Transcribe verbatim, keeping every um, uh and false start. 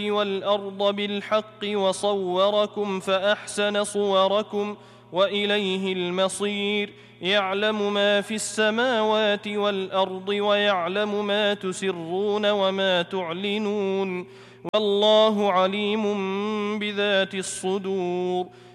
والأرض بالحق وصوركم فأحسن صوركم وإليه المصير يعلم ما في السماوات والأرض ويعلم ما تسرون وما تعلنون والله عليم بذات الصدور